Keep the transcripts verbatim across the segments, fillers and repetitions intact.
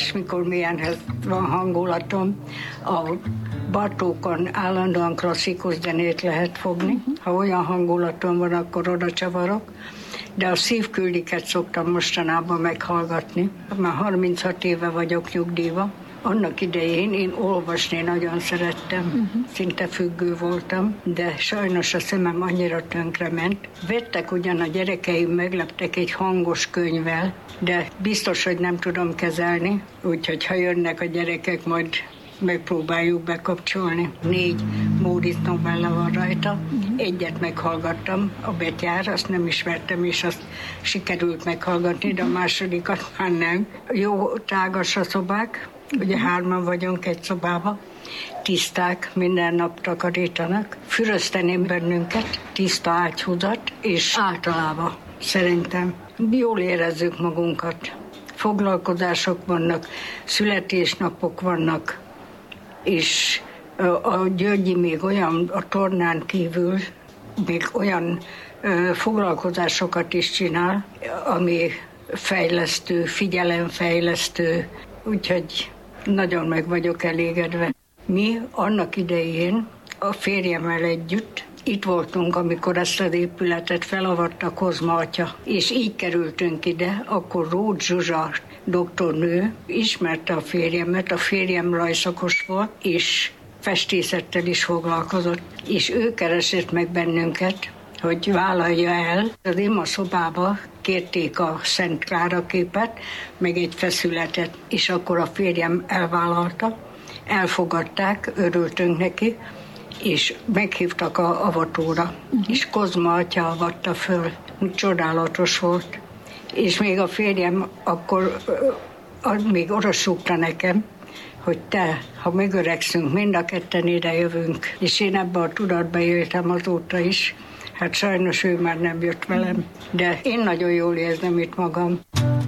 és mikor milyenhez van hangulatom. A Bartókon állandóan klasszikus zenét lehet fogni. Ha olyan hangulatom van, akkor oda csavarok. De a szívküldiket szoktam mostanában meghallgatni. Már harminchat éve vagyok nyugdíjba. Annak idején én olvasni nagyon szerettem, uh-huh. szinte függő voltam, de sajnos a szemem annyira tönkrement. Vettek ugyan a gyerekeim, megleptek egy hangos könyvvel, de biztos, hogy nem tudom kezelni, úgyhogy ha jönnek a gyerekek, majd megpróbáljuk bekapcsolni. Négy Móricz novella van rajta, uh-huh. egyet meghallgattam, a Betyár, azt nem ismertem, és azt sikerült meghallgatni, de a másodikat már nem. Jó tágas a szobák, ugye hárman vagyunk egy szobában, tiszták, minden nap takarítanak. Fürözteném bennünket, tiszta ágyhúzat, és általában szerintem jól érezzük magunkat. Foglalkozások vannak, születésnapok vannak, és a Györgyi még olyan, a tornán kívül még olyan foglalkozásokat is csinál, ami fejlesztő, figyelemfejlesztő, úgyhogy nagyon meg vagyok elégedve. Mi annak idején a férjemmel együtt itt voltunk, amikor ezt az épületet felavatta Kozma atya, és így kerültünk ide, akkor Róth Zsuzsa doktornő ismerte a férjemet, a férjem rajzszakos volt, és festészettel is foglalkozott, és ő keresett meg bennünket, hogy vállalja el. Az Ima szobába kérték a Szent Klára képet, meg egy feszületet, és akkor a férjem elvállalta, elfogadták, örültünk neki, és meghívtak a avatóra, uh-huh. és Kozma atya avatta föl. Csodálatos volt. És még a férjem akkor az még orosúgta nekem, hogy te, ha megöregszünk, mind a ketten ide jövünk. És én ebben a tudatba éltem azóta is. Hát sajnos ő már nem jött velem, de én nagyon jól érzem itt magam.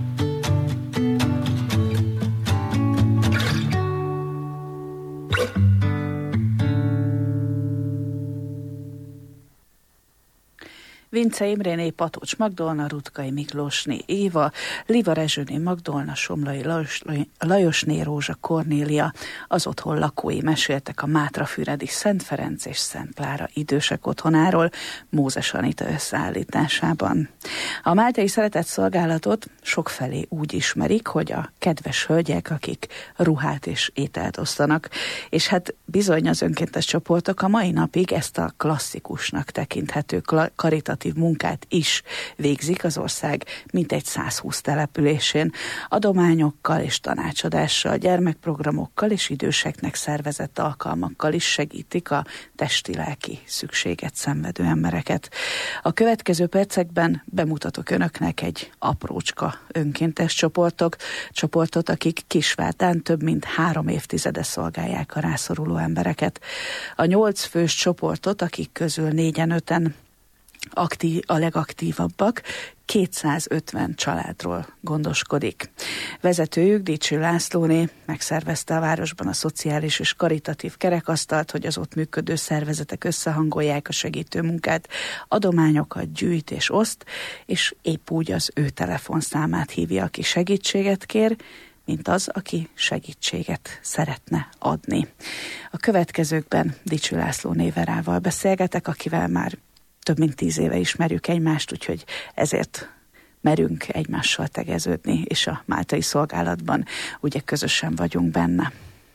Vince Imréné, Patócs Magdolna, Rutkai Miklósné Éva, Liva Rezsőné Magdolna, Somlai Lajos, Lajosné Rózsa Kornélia, az otthon lakói meséltek a Mátrafüredi Szent Ferenc és Szent Klára idősek otthonáról Mózes Anita összeállításában. A Máltai Szeretetszolgálatot sokfelé úgy ismerik, hogy a kedves hölgyek, akik ruhát és ételt osztanak, és hát bizony az önkéntes csoportok a mai napig ezt a klasszikusnak tekinthető karitatív munkát is végzik az ország mintegy százhúsz településén, adományokkal és tanácsadással, gyermekprogramokkal és időseknek szervezett alkalmakkal is segítik a testi-lelki szükséget szenvedő embereket. A következő percekben bemutatok önöknek egy aprócska önkéntes csoportok, csoportot, akik Kisvártán több mint három évtizede szolgálják a rászoruló embereket. A nyolc fős csoportot, akik közül négyen-öten aktív, a legaktívabbak, kétszázötven családról gondoskodik. Vezetőjük, Dicső Lászlóné megszervezte a városban a szociális és karitatív kerekasztalt, hogy az ott működő szervezetek összehangolják a segítő munkát, adományokat gyűjt és oszt, és épp úgy az ő telefonszámát hívja, aki segítséget kér, mint az, aki segítséget szeretne adni. A következőkben Dicső Lászlóné Verával beszélgetek, akivel már több mint tíz éve ismerjük egymást, úgyhogy ezért merünk egymással tegeződni, és a Máltai Szolgálatban ugye közösen vagyunk benne.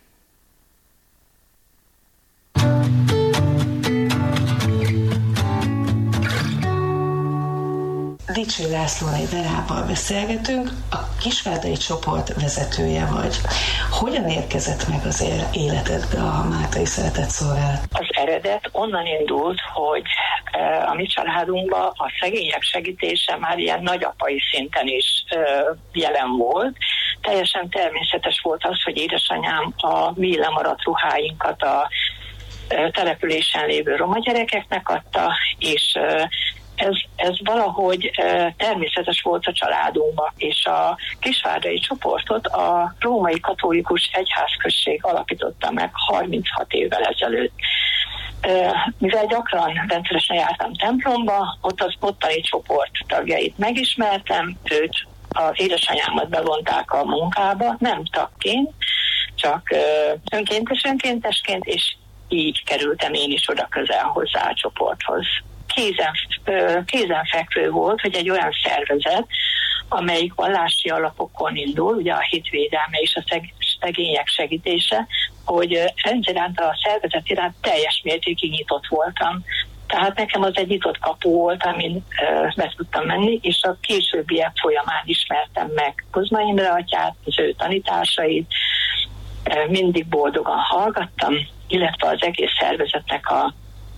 Dicső Lászlóné Verával beszélgetünk, a kisvárdai csoport vezetője vagy. Hogyan érkezett meg az életedbe a Máltai Szeretetszolgálat? Az eredet onnan indult, hogy a mi családunkban a szegények segítése már ilyen nagyapai szinten is jelen volt. Teljesen természetes volt az, hogy édesanyám a mi lemaradt ruháinkat a településen lévő roma gyerekeknek adta, és Ez, ez valahogy e, természetes volt a családunkban, és a kisvárdai csoportot a római katolikus egyházközség alapította meg harminchat évvel ezelőtt. E, mivel gyakran rendszeresen jártam templomba, ott az ottani csoport tagjait megismertem, őt az édesanyámat bevonták a munkába, nem tagként, csak önkéntes önkéntesként, és így kerültem én is oda közel hozzá a csoporthoz. Kézen, kézenfekvő volt, hogy egy olyan szervezet, amelyik vallási alapokon indul, ugye a hitvédelme és a szegények segítése, hogy ez iránt a szervezet iránt teljes mértékig nyitott voltam. Tehát nekem az egy nyitott kapu volt, amin be tudtam menni, és a későbbiek folyamán ismertem meg Kozma Imre atyát, az ő tanításait, mindig boldogan hallgattam, illetve az egész szervezetnek a,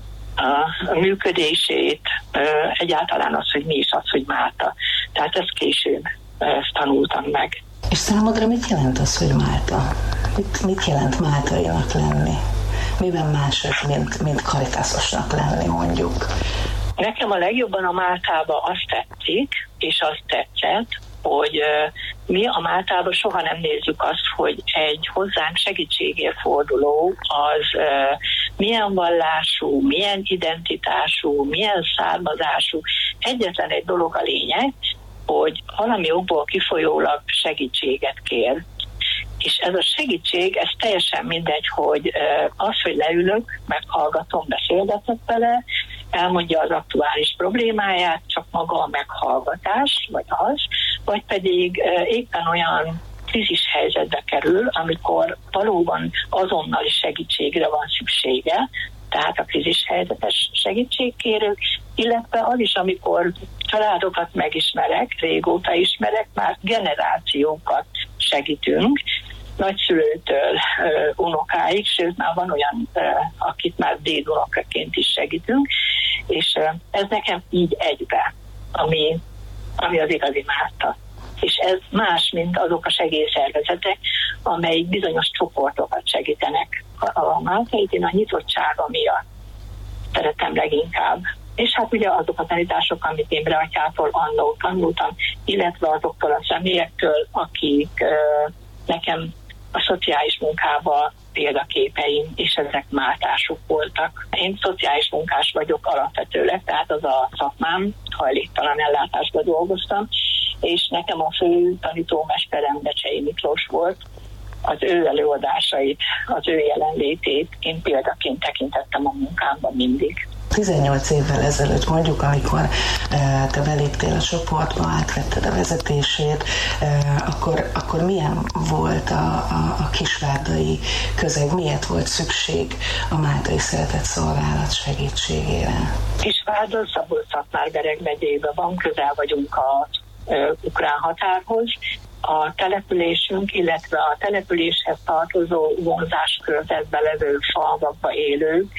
a, a működését, egyáltalán az, hogy mi is az, hogy Málta. Tehát ezt később ezt tanultam meg. És számodra mit jelent az, hogy Málta? Mit, mit jelent máltainak lenni? Miben más ez, mint, mint Caritasosnak lenni, mondjuk? Nekem a legjobban a Máltába azt tetszik, és azt tetszett, hogy uh, mi a Máltában soha nem nézzük azt, hogy egy hozzánk segítségért forduló az uh, milyen vallású, milyen identitású, milyen származású. Egyetlen egy dolog a lényeg, hogy valami okból kifolyólag segítséget kér. És ez a segítség, ez teljesen mindegy, hogy az, hogy leülök, meghallgatom, beszélgetek vele, elmondja az aktuális problémáját, csak maga a meghallgatás, vagy az, vagy pedig éppen olyan krízis helyzetbe kerül, amikor valóban azonnali segítségre van szüksége, tehát a krízis helyzetes segítségkérők, illetve az is, amikor családokat megismerek, régóta ismerek, már generációkat segítünk, nagyszülőtől uh, unokáig, sőt már van olyan, uh, akit már dédunokaként is segítünk, és uh, ez nekem így egybe, ami, ami az igazi Málta. És ez más, mint azok a segélyszervezetek, amelyik bizonyos csoportokat segítenek. A, a Máltait én a nyitottsága miatt szeretem leginkább. És hát ugye azok a tanítások, amit Imre atyától annó tanultam, illetve azoktól a személyektől, akik uh, nekem a szociális munkával példaképeim, és ezek máltások voltak. Én szociális munkás vagyok alapvetőleg, tehát az a szakmám, hajléktalan ellátásban dolgoztam, és nekem a fő tanítómesterem Becsei Miklós volt. Az ő előadásait, az ő jelenlétét én példaként tekintettem a munkámban mindig. tizennyolc évvel ezelőtt mondjuk, amikor e, te beléptél a csoportba, átvetted a vezetését, e, akkor, akkor milyen volt a, a, a kisvárdai közeg, miért volt szükség a Máltai Szeretett Szolgálat segítségére? Kisvárda Szabolcs-Szatmár-Bereg megyében van, közel vagyunk a e, ukrán határhoz. A településünk, illetve a településhez tartozó vonzáskörzetben levő falvakba élők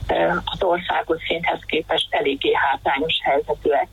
az országos szinthez képest eléggé hátrányos helyzetűek.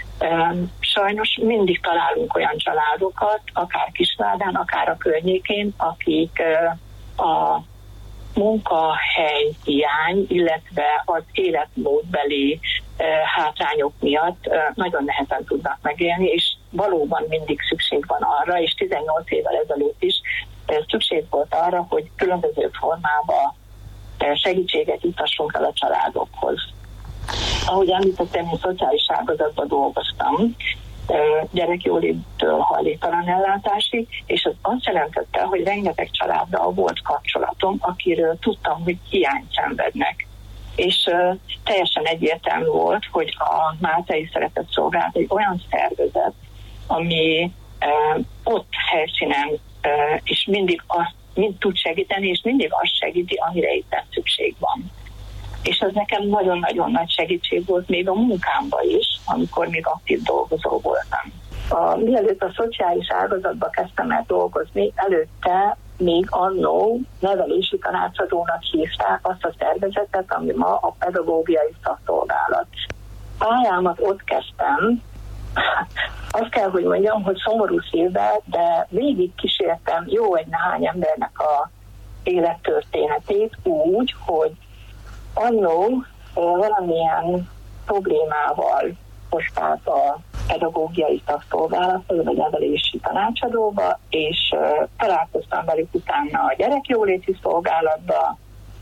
Sajnos mindig találunk olyan családokat, akár Kisvárdán, akár a környékén, akik a munkahely hiány, illetve az életmódbeli hátrányok miatt nagyon nehezen tudnak megélni, és valóban mindig szükség van arra, és tizennyolc évvel ezelőtt is szükség volt arra, hogy különböző formában segítséget juttassunk el a családokhoz. Ahogy említettem, én szociális ágazatban dolgoztam, gyerekjóléttől hajléktalan ellátásig, és az azt jelentette, hogy rengeteg családdal volt kapcsolatom, akiről tudtam, hogy hiányt szenvednek. És uh, teljesen egyértelmű volt, hogy a Máltai Szeretett Szolgálat egy olyan szervezet, ami uh, ott helyszínen uh, és mindig azt mind tud segíteni, és mindig azt segíti, amire éppen szükség van. És ez nekem nagyon-nagyon nagy segítség volt még a munkámban is, amikor még aktív dolgozó voltam. A, mielőtt a szociális ágazatba kezdtem el dolgozni, előtte még annó nevelési tanácsadónak hívták azt a szervezetet, ami ma a pedagógiai szakszolgálat. Pályámat ott kezdtem, azt kell, hogy mondjam, hogy szomorú szívvel, de végig kísértem jó egy nehány embernek a élettörténetét úgy, hogy annó valamilyen problémával hozták a pedagógiai szakszolgálathoz, vagy nevelési tanácsadóba, és találkoztam velük utána a gyerekjóléti szolgálatba,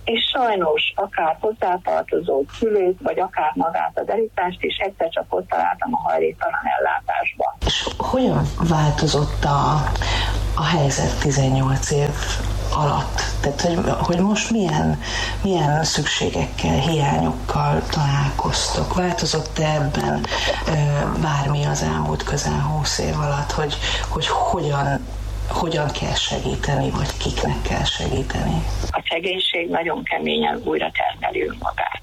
és sajnos akár hozzátartozó szülőt, vagy akár magát a derítást is egyszer csak ott találtam a hajléktalan ellátásban. És hogyan változott a, a helyzet tizennyolc év alatt? Tehát, hogy, hogy most milyen, milyen szükségekkel, hiányokkal találkoztok? Változott-e ebben e, bármi az elmúlt közel húsz év alatt, hogy, hogy hogyan, hogyan kell segíteni, vagy kiknek kell segíteni? A szegénység nagyon keményen újra termeli önmagát.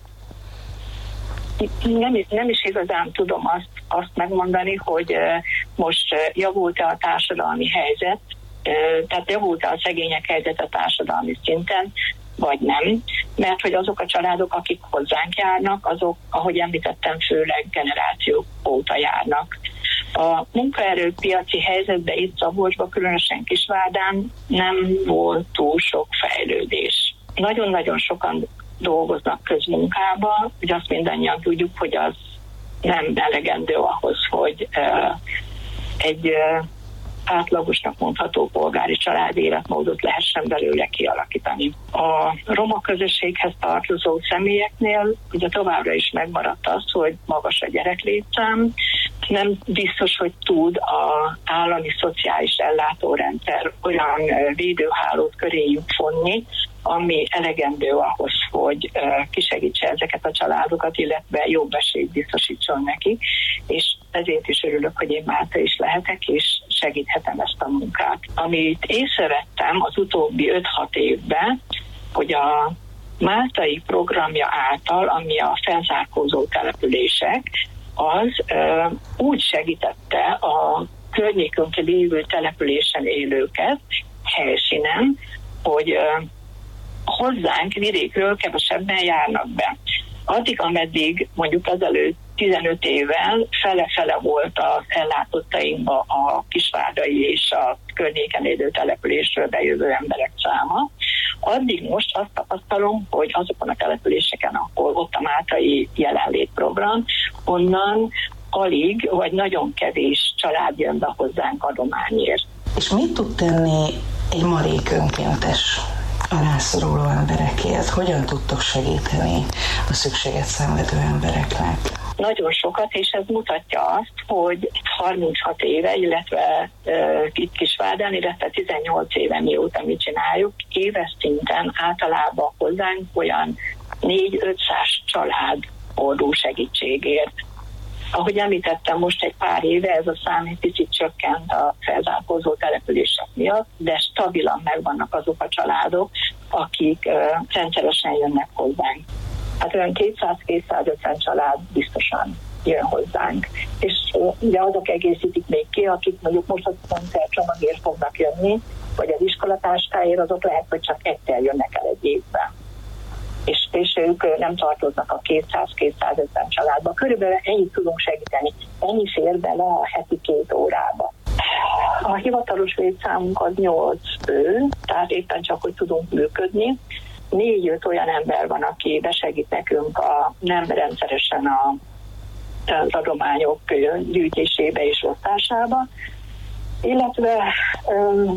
Nem, nem is igazán tudom azt, azt megmondani, hogy most javult-e a társadalmi helyzet, tehát javult-e a szegények helyzet a társadalmi szinten, vagy nem, mert hogy azok a családok, akik hozzánk járnak, azok, ahogy említettem, főleg generációk óta járnak. A munkaerőpiaci helyzetben itt Szabolcsban, különösen Kisvárdán nem volt túl sok fejlődés. Nagyon-nagyon sokan dolgoznak közmunkába, hogy azt mindannyian tudjuk, hogy az nem elegendő ahhoz, hogy uh, egy uh, átlagosnak mondható polgári család életmódot lehessen belőle kialakítani. A roma közösséghez tartozó személyeknél ugye továbbra is megmaradt az, hogy magas a gyereklétszám, nem biztos, hogy tud az állami szociális ellátórendszer olyan védőhálót köréjük fonni, ami elegendő ahhoz, hogy kisegítse ezeket a családokat, illetve jobb esélyt biztosítson nekik, és ezért is örülök, hogy én Málta is lehetek, és segíthetem ezt a munkát. Amit észrevettem az utóbbi öt-hat évben, hogy a máltai programja által, ami a felzárkózó települések, az ö, úgy segítette a környékünkön lévő településen élőket helyszínen, hogy ö, hozzánk vidékről kevesebben járnak be. Addig, ameddig mondjuk ezelőtt tizenöt évvel fele-fele volt az ellátottainkba a kisvárdai és a környéken élő településről bejövő emberek száma, addig most azt tapasztalom, hogy azokon a településeken, akkor ott a máltai jelenlétprogram, onnan alig, vagy nagyon kevés család jön be hozzánk adományért. És mit tud tenni egy marék önkéntes a rászoruló emberekért? Hogyan tudtok segíteni a szükséget szenvedő embereknek? Nagyon sokat, és ez mutatja azt, hogy harminchat éve, illetve uh, itt Kisvárdán, illetve tizennyolc éve mióta mi csináljuk, éves szinten általában hozzánk olyan négy-ötszáz család fordul segítségért. Ahogy említettem, most egy pár éve ez a szám egy picit csökkent a felzárkózó települések miatt, de stabilan megvannak azok a családok, akik uh, rendszeresen jönnek hozzánk. Hát olyan kétszáz-kétszázötven család biztosan jön hozzánk. És uh, ugye azok egészítik még ki, akik mondjuk most az koncertcsomagért fognak jönni, vagy az iskolatáskáért, azok lehet, hogy csak egyszer jönnek el egy évben. És, és ők nem tartoznak a kétszáz-kétszázötven családba. Körülbelül ennyit tudunk segíteni. Ennyi fér bele a heti két órába. A hivatalos létszámunk az nyolc fő, tehát éppen csak, hogy tudunk működni. Négy-öt olyan ember van, aki besegít nekünk a nem rendszeresen a, az adományok gyűjtésébe és osztásába, illetve um,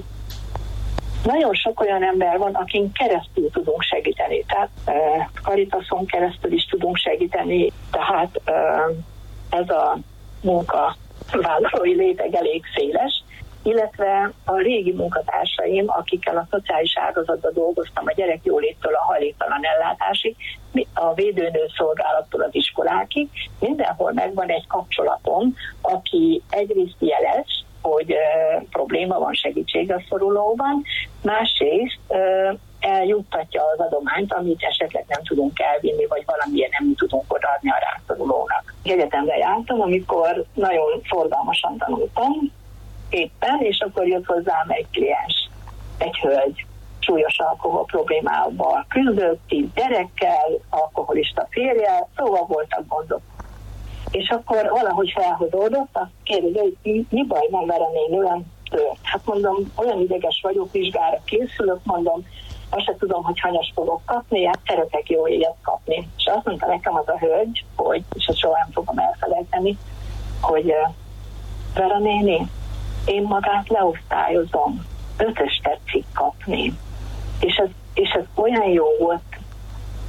nagyon sok olyan ember van, akin keresztül tudunk segíteni, tehát uh, Caritason keresztül is tudunk segíteni, tehát uh, ez a munkavállalói réteg elég széles, illetve a régi munkatársaim, akikkel a szociális ágazatban dolgoztam, a gyerekjóléttől a hajléktalan ellátásig, a védőnő szolgálattól az iskolákig, mindenhol megvan egy kapcsolatom, aki egyrészt jelez, hogy uh, probléma van, segítség a szorulóban, másrészt uh, eljuttatja az adományt, amit esetleg nem tudunk elvinni, vagy valamilyen nem tudunk odaadni a rászorulónak. Egyetemre jártam, amikor nagyon forgalmasan tanultam, éppen, és akkor jött hozzám egy kliens, egy hölgy, súlyos alkohol problémával küzdött, tíz gyerekkel, alkoholista férje, szóval voltak gondok. És akkor valahogy felhozódott, azt kérdezi, hogy mi, mi baj van vele néni, olyan tört. Hát mondom, olyan ideges vagyok, vizsgára készülök, mondom, azt se tudom, hogy hanyas fogok kapni, hát szeretek jó éjjel kapni. És azt mondta nekem az a hölgy, hogy, és ezt soha nem fogom elfelejteni, hogy Vera néni, én magát leosztályozom, ötös tetszik kapni. És ez, és ez olyan jó volt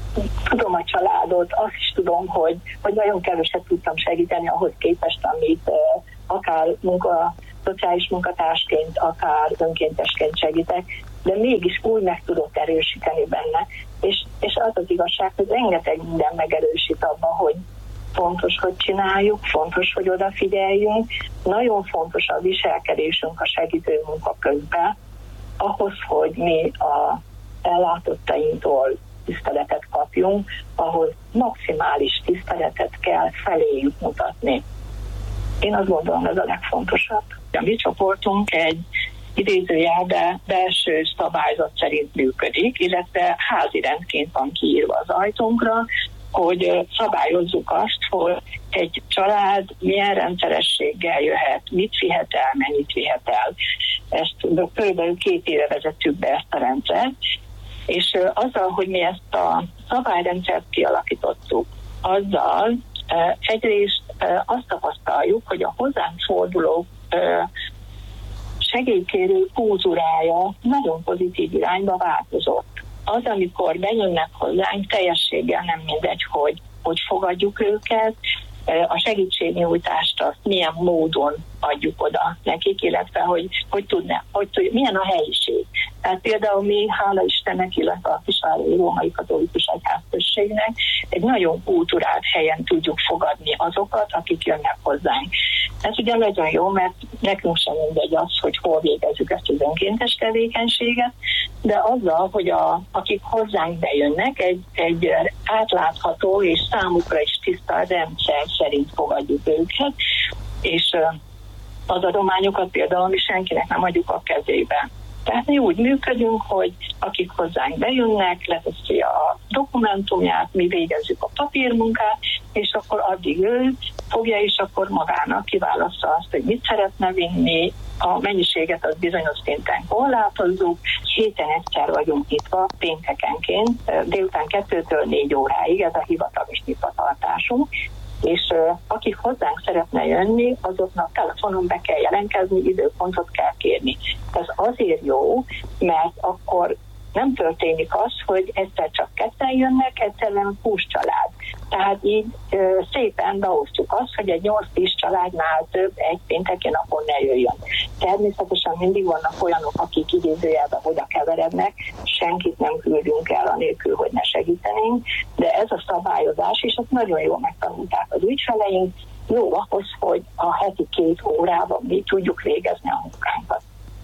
tudom a családot, azt is tudom, hogy, hogy nagyon keveset tudtam segíteni ahhoz képest, amit uh, akár munka, szociális munkatársként, akár önkéntesként segítek, de mégis úgy meg tudok erősíteni benne. És, és az az igazság, hogy rengeteg minden megerősít abban, hogy fontos, hogy csináljuk, fontos, hogy odafigyeljünk, nagyon fontos a viselkedésünk a segítő munka közben, ahhoz, hogy mi a ellátottainktól tiszteletet kapjunk, ahhoz maximális tiszteletet kell feléjük mutatni. Én azt gondolom, ez a legfontosabb. A mi csoportunk egy idézőjelben belső szabályzat szerint működik, illetve házi rendként van kiírva az ajtónkra, hogy szabályozzuk azt, hogy egy család milyen rendszerességgel jöhet, mit vihet el, mennyit vihet el. Ezt körülbelül két éve vezettük be ezt a rendszert, és azzal, hogy mi ezt a szabályrendszert kialakítottuk, azzal egyrészt azt tapasztaljuk, hogy a hozzánk forduló segélykérő kultúrája nagyon pozitív irányba változott. Az, amikor bejönnek hozzánk, teljességgel nem mindegy, hogy, hogy fogadjuk őket, a segítségnyújtást azt milyen módon adjuk oda nekik, illetve hogy, hogy tudna, hogy tudja, milyen a helyiség. Tehát például mi, hála Istennek, illetve a Kisvárhelyi Római Katolikus Egyházközségnek egy nagyon kulturált helyen tudjuk fogadni azokat, akik jönnek hozzánk. Ez ugye nagyon jó, mert nekünk sem mindegy az, hogy hol végezzük ezt az önkéntes tevékenységet, de azzal, hogy a, akik hozzánk bejönnek, egy, egy átlátható és számukra is tiszta rendszer szerint fogadjuk őket, és az adományokat például mi senkinek nem adjuk a kezébe. Tehát mi úgy működünk, hogy akik hozzánk bejönnek, leteszi a dokumentumját, mi végezzük a papírmunkát, és akkor addig ő fogja, és akkor magának kiválasztja azt, hogy mit szeretne vinni, a mennyiséget az bizonyos szinten korlátozzuk. Héten egyszer vagyunk nyitva, péntekenként, délután kettőtől négy óráig, ez a hivatalos nyitvatartásunk, és uh, akik hozzánk szeretne jönni, azoknak telefonon be kell jelentkezni, időpontot kell kérni. Ez azért jó, mert akkor nem történik az, hogy egyszer csak ketten jönnek, egyszerűen húsz család. Tehát így uh, szépen beosztjuk azt, hogy egy nyolc-tíz családnál több egy pénteki napon ne jöjjön. Természetesen mindig vannak olyanok, akik idézőjelben oda keverednek, senkit nem küldünk el anélkül, hogy ne segítenénk, de ez a szabályozás, és ezt nagyon jól megtanulták az ügyfeleink, jó ahhoz, hogy a heti két órában mi tudjuk végezni a munkánkat.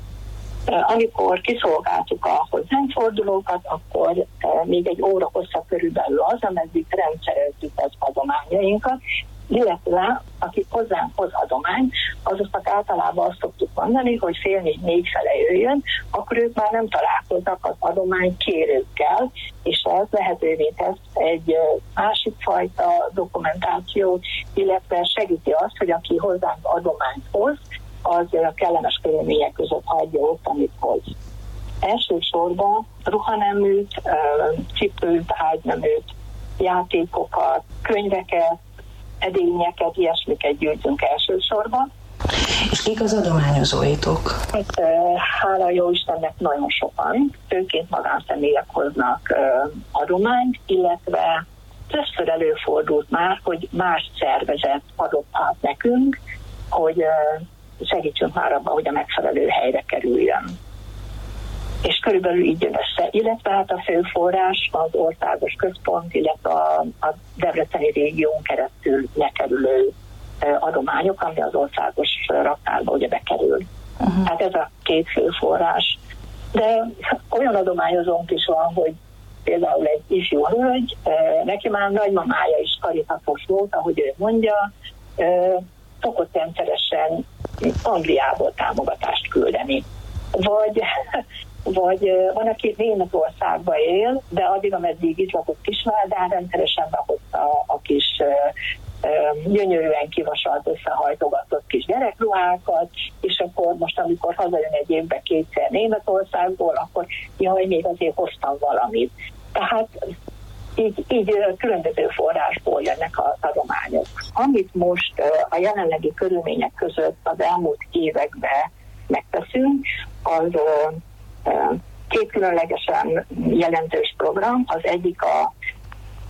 Amikor kiszolgáltuk a hozzánk fordulókat, akkor még egy óra hosszabb körülbelül az, ameddig rendszerezzük az adományainkat, illetve akik hozzánk hoz adomány, azoknak általában azt szoktuk mondani, hogy fél négy-négy fele jöjjön, akkor ők már nem találkoznak az adomány kérőkkel, és ez lehetővé tesz egy másik fajta dokumentációt, illetve segíti azt, hogy aki hozzánk adományt hoz, az kellemes körülmények között hagyja ott, amit hoz. Elsősorban ruhaneműt, cipőt, ágyneműt, játékokat, könyveket, edényeket, ilyesmiket gyűjtünk elsősorban. És kik az adományozóitok? Hát, hála jó Istennek nagyon sokan, főként magánszemélyek hoznak adományt, illetve többször előfordult már, hogy más szervezet adott át nekünk, hogy segítsünk már abban, hogy a megfelelő helyre kerüljön. És körülbelül így jön össze. Illetve hát a fő forrás az országos központ, illetve a, a debreceni régión keresztül lekerülő adományok, ami az országos raktárba ugye bekerül. Uh-huh. Hát ez a két fő forrás. De olyan adományozónk is van, hogy például egy ifjú hölgy, neki már nagymamája is karitatos volt, ahogy ő mondja, szokott rendszeresen Angliából támogatást küldeni. Vagy, vagy van, aki Németországban él, de addig, ameddig itt lakott Kisvárdán, rendszeresen behozta a, a kis gyönyörűen kivasalt, összehajtogatott kis gyerekruhákat, és akkor most, amikor hazajön egy évben kétszer Németországból, akkor jaj, még azért hoztam valamit. Tehát így, így különböző forrásból jönnek az adományok. Amit most a jelenlegi körülmények között az elmúlt években megteszünk, az két különlegesen jelentős program. Az egyik a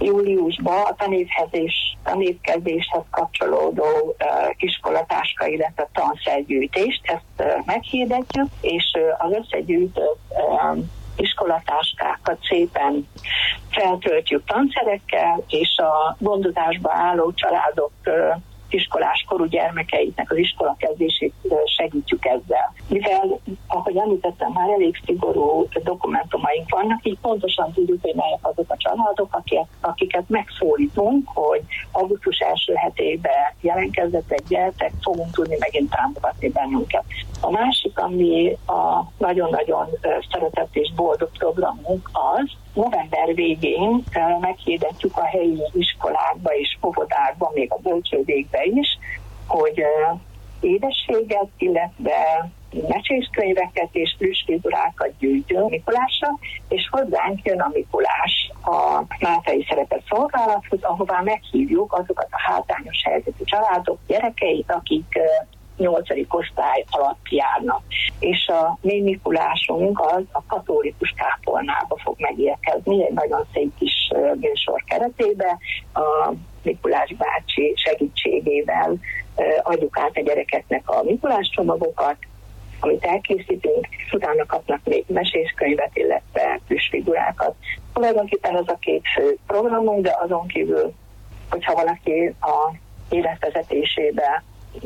júliusban a tanévkezés, tanévkezdéshez kapcsolódó uh, iskolatáska, illetve tanszergyűjtést, ezt uh, meghirdetjük, és uh, az összegyűjtött uh, iskolatáskákat szépen feltöltjük tanszerekkel, és a gondozásba álló családok uh, iskolás korú gyermekeiknek az iskolakezdését segítjük ezzel. Mivel, ahogy említettem, már elég szigorú dokumentumaink vannak, így pontosan tudjuk, hogy melyek azok a családok, akiket, akiket megszólítunk, hogy augusztus első hetében jelentkezzetek, gyertek, fogunk tudni megint támogatni bennünket. A másik, ami a nagyon-nagyon szeretett és boldog programunk az, november végén meghirdetjük a helyi iskolákba és óvodákba, még a bölcsődékbe is, hogy édességet, illetve mesészkönyveket és plüssfigurákat gyűjtünk Mikulásra, és hozzánk jön a Mikulás a Máltai Szeretett Szolgálathoz, ahová meghívjuk azokat a hátrányos helyzetű családok gyerekeit, akik nyolcadik osztály alatt járnak. És a mi Mikulásunk az a katolikus kápolnába fog megérkezni, egy nagyon szép kis műsor keretében. A Mikulás bácsi segítségével adjuk át a gyerekeknek a Mikulás csomagokat, amit elkészítünk, és utána kapnak még mesészkönyvet, illetve plüssfigurákat. Tulajdonképpen ez a két fő programunk, de azon kívül, hogyha valaki a életvezetésébe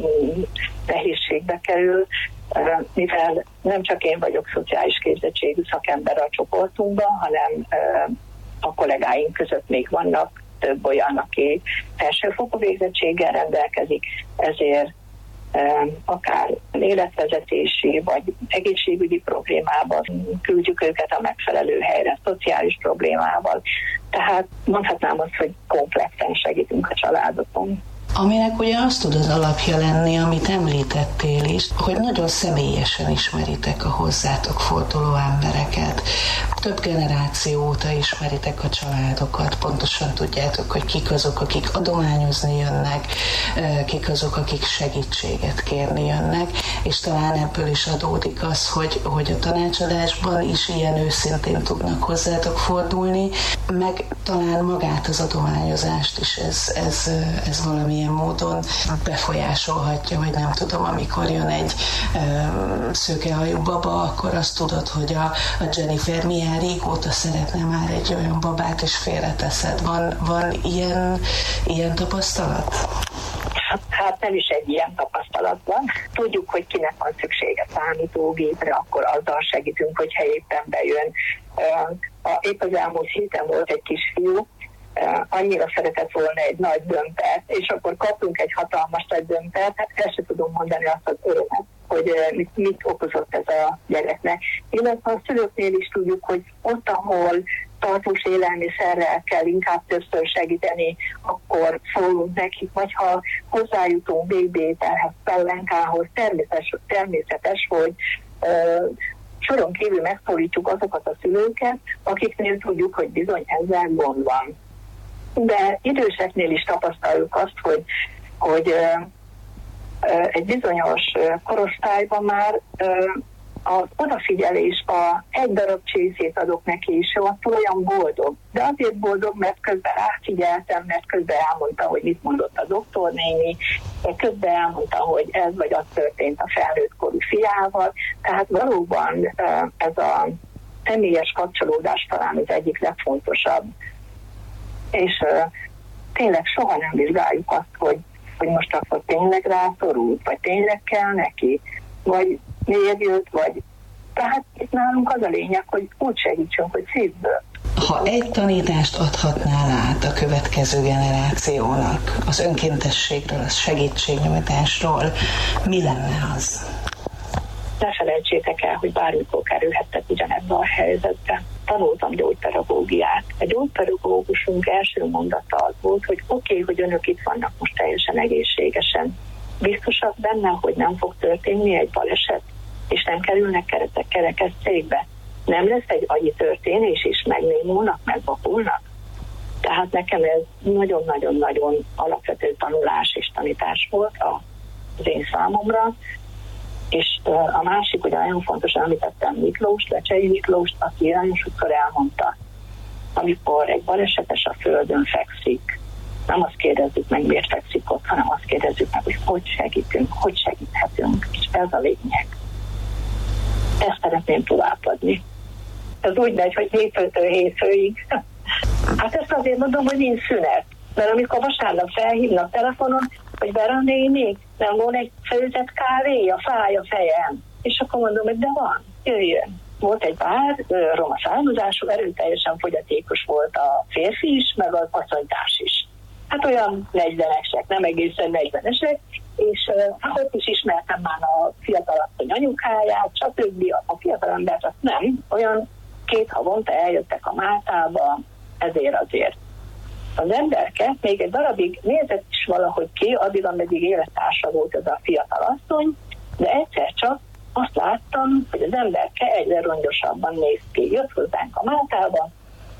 nehézségbe kerül, mivel nem csak én vagyok szociális képzettségű szakember a csoportunkban, hanem a kollégáink között még vannak több olyan, aki felsőfokú végzettséggel rendelkezik, ezért akár életvezetési vagy egészségügyi problémával küldjük őket a megfelelő helyre, szociális problémával. Tehát mondhatnám azt, hogy komplexen segítünk a családokon. Aminek ugye azt tud az alapja lenni, amit említettél is, hogy nagyon személyesen ismeritek a hozzátok forduló embereket. Több generáció óta ismeritek a családokat, pontosan tudjátok, hogy kik azok, akik adományozni jönnek, kik azok, akik segítséget kérni jönnek, és talán ebből is adódik az, hogy, hogy a tanácsadásban is ilyen őszintén tudnak hozzátok fordulni, meg talán magát az adományozást is ez, ez, ez valamilyen módon befolyásolhatja, hogy nem tudom, amikor jön egy um, szőkehajú baba, akkor azt tudod, hogy a, a Jennifer milyen régóta szeretne már egy olyan babát, és félreteszed. Van, van ilyen, ilyen tapasztalat? Hát nem is egy ilyen tapasztalat van. Tudjuk, hogy kinek van szüksége számítógépre, akkor azzal segítünk, hogyha éppen bejön. Épp az elmúlt héten volt egy kisfiú, annyira szeretett volna egy nagy dömpert, és akkor kaptunk egy hatalmas nagy dömpert, hát el sem tudom mondani azt az örömet, hogy mit, mit okozott ez a gyereknek. Illetve a szülőknél is tudjuk, hogy ott, ahol tartós élelmiszerrel kell inkább többször segíteni, akkor szólunk nekik, vagy ha hozzájutunk bébételhez, pellenkához, természetes, természetes, hogy uh, soron kívül megszólítjuk azokat a szülőket, akiknél tudjuk, hogy bizony ezzel gond van. De időseknél is tapasztaljuk azt, hogy, hogy uh, uh, egy bizonyos uh, korosztályban már uh, az odafigyelés, a egy darab csészét adok neki, és ő attól olyan boldog. De azért boldog, mert közben átfigyeltem, mert közben elmondta, hogy mit mondott a doktornéni, közben elmondta, hogy ez vagy az történt a felnőtt korú fiával. Tehát valóban ez a személyes kapcsolódás talán az egyik legfontosabb. És tényleg soha nem vizsgáljuk azt, hogy, hogy most akkor tényleg rászorult, vagy tényleg kell neki, vagy miért jött, vagy... Tehát itt nálunk az a lényeg, hogy úgy segítsünk, hogy szívből. Ha egy tanítást adhatnál át a következő generációnak, az önkéntességről, az segítségnyújtásról, mi lenne az? Ne felejtsétek el, hogy bármikor kerülhettek ugyanebben a helyzetben. Tanultam gyógypedagógiát. A gyógypedagógusunk első mondata az volt, hogy oké, okay, hogy önök itt vannak most teljesen egészségesen. Biztosak benne, hogy nem fog történni egy baleset, és nem kerülnek keretek kerekesszékbe. Nem lesz egy agyi történés, és megnémulnak, megvapulnak. Tehát nekem ez nagyon-nagyon-nagyon alapvető tanulás és tanítás volt az én számomra. És a másik, ugye nagyon fontos, említettem Miklós, Lecsei Miklóst, aki nagyon sokszor elmondta, amikor egy balesetes a földön fekszik, nem azt kérdezzük meg, miért fekszik ott, hanem azt kérdezzük meg, hogy hogy segítünk, hogy segíthetünk, és ez a lényeg. Ezt szeretném továbbadni. Ez úgy megy, hogy hétfőtől hétfőig. Hát ezt azért mondom, hogy nincs szünet. Mert amikor vasárnap felhívnak telefonon, hogy Vera néni, nem van egy főzett kávé, a fáj a fejem. És akkor mondom, hogy de van, jöjjön. Volt egy pár, roma származású, erőteljesen fogyatékos volt a férfi is, meg az asszonytárs is. Hát olyan negyvenesek, nem egészen negyvenesek, és hát ott is ismertem már a fiatalasszony anyukáját, stb. A fiatalembert azt nem, olyan két havonta eljöttek a Máltába, ezért azért. Az emberke még egy darabig nézett is valahogy ki, addig, ameddig élettársa volt ez a fiatalasszony, de egyszer csak azt láttam, hogy az emberke egyre rongyosabban néz ki. Jött hozzánk a Máltába,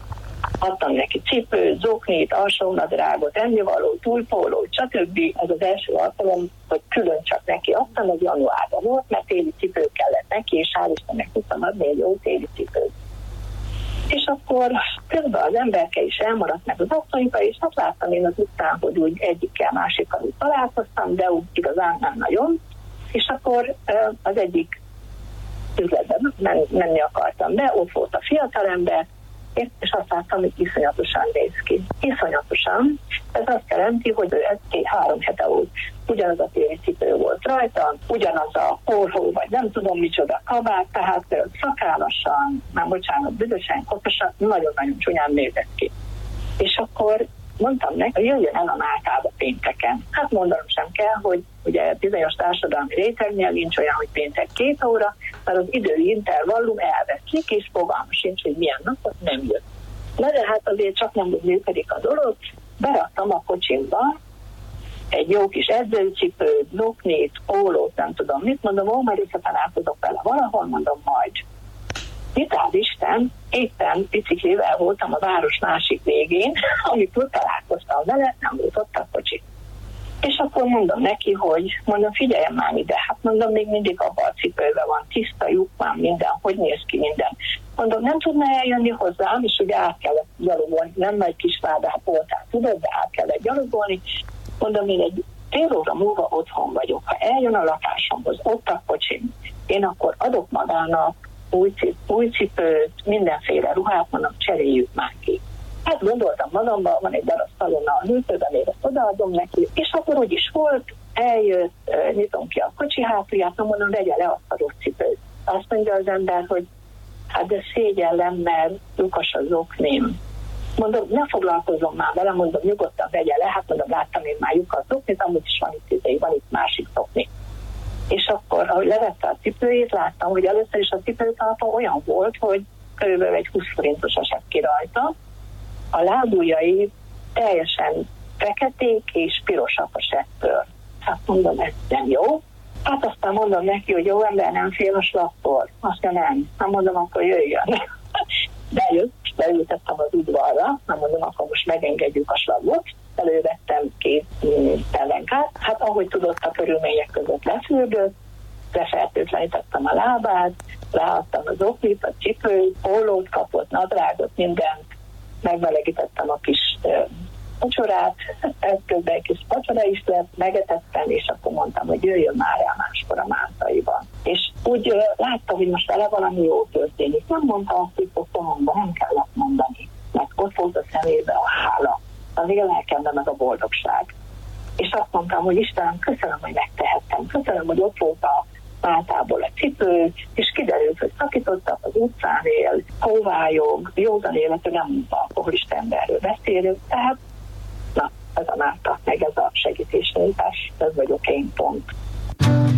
adtam neki cipőt, zoknit, alsónadrágot, ennivalót, túlpólót, stb. Ez az első alkalom, hogy külön csak neki adtam, ez januárban volt, mert téli cipőt kellett neki, és hál' Istennek tudtam adni egy jó téli cipőt. És akkor közben az emberke is elmaradt, meg az asszonyka, és hát láttam én az után, hogy úgy egyikkel másikkal úgy találkoztam, de úgy igazán nem nagyon. És akkor az egyik üzletben menni akartam be, ott volt a fiatalember, és azt láttam, hogy iszonyatosan néz ki. Iszonyatosan. Ez azt jelenti, hogy ez két-három hete volt. Ugyanaz a téli cipő volt rajta, ugyanaz a porhó, vagy nem tudom micsoda kabát, tehát szakállasan, már bocsánat, büdösen, koposan, nagyon-nagyon csúnyán nézett ki. És akkor mondtam neki, hogy jöjjön el a Máltába pénteken. Hát mondanom sem kell, hogy ugye bizonyos társadalmi rétegnél nincs olyan, hogy péntek két óra, mert az idői intervallum elveszik, és fogalma sincs, hogy milyen napot nem jött. Na de hát azért csak nem úgy működik a dolog. Beraktam a kocsimba egy jó kis edzőcipőt, zoknit, pólót, nem tudom mit, mondom, ó, majd összetalálkozok vele valahol, mondom, majd. Vitád Isten, éppen biciklivel voltam a város másik végén, amikor találkoztam vele, nem volt ott a kocsi. És akkor mondom neki, hogy mondom, figyeljen már ide, hát mondom, még mindig abban a cipőben van, tiszta lyuk van minden, hogy néz ki minden. Mondom, nem tudna eljönni hozzám, és ugye át kellett gyalogolni, nem nagy Kisvárdát voltál, tudod, de át kellett gyalogolni. Mondom, én egy fél óra múlva otthon vagyok, ha eljön a lakásomhoz, ott a kocsim, én akkor adok magának új, új cipőt, mindenféle ruhát, mondom, cseréljük már ki. Hát gondoltam magamban, van egy darab szalonna a hűtőben, én ezt odaadom neki, és akkor úgy is volt, eljött, nyitom ki a kocsi hátulját, mondom, vegye le azt a rossz cipőt. Azt mondja az ember, hogy hát de szégyellem, mert lyukas az okném. Mondom, ne foglalkozom már vele, mondom, nyugodtan vegye le, hát mondom, láttam én már lyukas oknét, amúgy is van itt, van itt másik okni. És akkor, ahogy levette a cipőjét, láttam, hogy először is a cipőtalpa olyan volt, hogy körülbelül egy húsz forintos esett ki rajta. A lábujjai teljesen feketék és pirosak a settől. Hát mondom, ez nem jó. Hát aztán mondom neki, hogy jó ember nem fél a slagtól. Azt mondja, nem. Nem mondom, akkor jöjjön. Bejött, beültettem az udvarra, nem mondom, akkor most megengedjük a slagot. Elővettem két pellenkát. Hát ahogy tudott, a körülmények között lefürdött, lefertőtlenítettem a lábát, leadtam az oklit, a cipőt, pólót kapott, nadrágot, mindent, megmelegítettem a kis vacsorát, ez közben egy kis vacsora is lett, megetettem, és akkor mondtam, hogy jöjjön már el máskor a Máltaiba. És úgy uh, láttam, hogy most vele valami jó történik. Nem mondta azt, hogy posztomomban nem kellett mondani, mert ott volt a szemébe a hála, az én lelkemben meg a boldogság. És azt mondtam, hogy Istenem, köszönöm, hogy megtehettem, köszönöm, hogy ott volt a Máltából a cipő, és kiderült, hogy szakítottak az utcán él, hóvályog, józan életű, nem alkoholista emberről beszélünk, tehát na, ez a Málta, meg ez a segítésnyújtás, ez vagyok én pont.